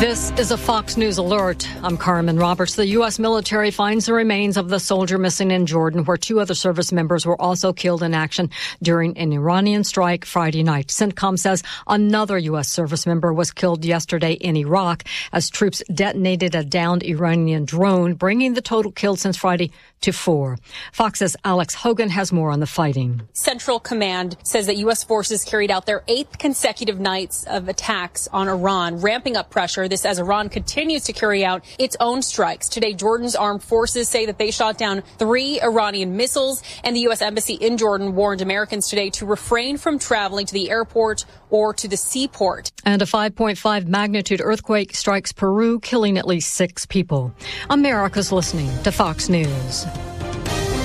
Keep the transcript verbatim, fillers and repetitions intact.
This is a Fox News alert. I'm Carmen Roberts. The U S military finds the remains of the soldier missing in Jordan, where two other service members were also killed in action during an Iranian strike Friday night. CENTCOM says another U S service member was killed yesterday in Iraq as troops detonated a downed Iranian drone, bringing the total killed since Friday to four. Fox's Alex Hogan has more on the fighting. Central Command says that U S forces carried out their eighth consecutive nights of attacks on Iran, ramping up pressure. This as Iran continues to carry out its own strikes. Today, Jordan's armed forces say that they shot down three Iranian missiles, and the U S Embassy in Jordan warned Americans today to refrain from traveling to the airport or to the seaport. And a five point five magnitude earthquake strikes Peru, killing at least six people. America's listening to Fox News.